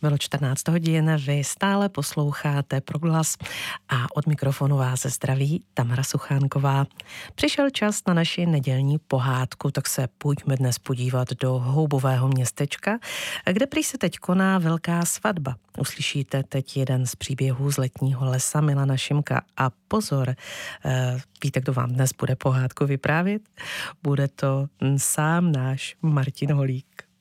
Bylo 14 hodin, vy stále posloucháte Proglas a od mikrofonu vás zdraví Tamara Suchánková. Přišel čas na naši nedělní pohádku, tak se pojďme dnes podívat do houbového městečka, kde prý se teď koná velká svatba. Uslyšíte teď jeden z příběhů z letního lesa Milana Šimka a pozor, víte, kdo vám dnes bude pohádku vyprávět? Bude to sám náš Martin Holík.